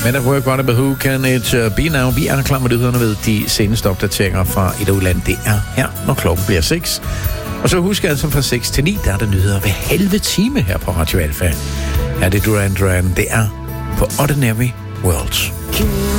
Men at work on it, but who can it be now? Vi er klar med nyhederne ved de seneste opdateringer fra et udland. Det er her, når klokken bliver 6. Og så husk altså fra 6 til 9, der er der nyheder hver halve time her på Radio Alfa. Her er det Duran Duran. Det er på Ordinary Worlds.